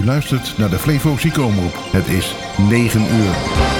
U luistert naar de Flevo Ziekenomroep. Het is 9 uur.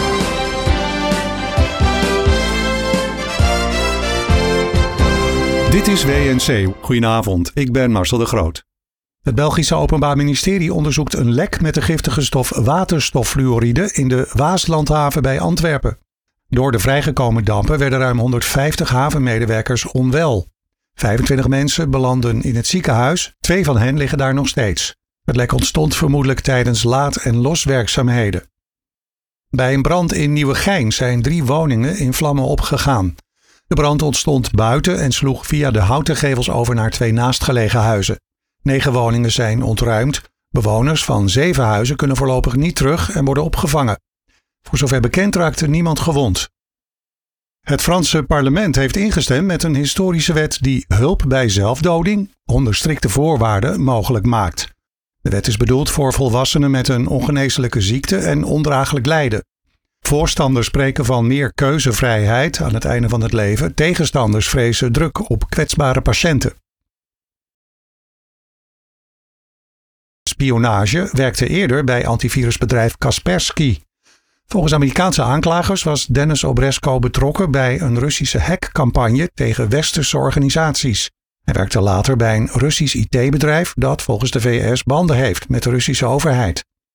Dit is WNC. Goedenavond, ik ben Marcel de Groot. Het Belgische Openbaar Ministerie onderzoekt een lek met de giftige stof waterstoffluoride in de Waaslandhaven bij Antwerpen. Door de vrijgekomen dampen werden ruim 150 havenmedewerkers onwel. 25 mensen belanden in het ziekenhuis, 2 van hen liggen daar nog steeds. Het lek ontstond vermoedelijk tijdens laad- en loswerkzaamheden. Bij een brand in Nieuwegein zijn 3 woningen in vlammen opgegaan. De brand ontstond buiten en sloeg via de houten gevels over naar 2 naastgelegen huizen. 9 woningen zijn ontruimd. Bewoners van 7 huizen kunnen voorlopig niet terug en worden opgevangen. Voor zover bekend raakte niemand gewond. Het Franse parlement heeft ingestemd met een historische wet die hulp bij zelfdoding onder strikte voorwaarden mogelijk maakt. De wet is bedoeld voor volwassenen met een ongeneeslijke ziekte en ondraaglijk lijden. Voorstanders spreken van meer keuzevrijheid aan het einde van het leven. Tegenstanders vrezen druk op kwetsbare patiënten. Spionage werkte eerder bij antivirusbedrijf Kaspersky. Volgens Amerikaanse aanklagers was Dennis Obresko betrokken bij een Russische hackcampagne tegen westerse organisaties. Hij werkte later bij een Russisch IT-bedrijf dat volgens de VS banden heeft met de Russische overheid.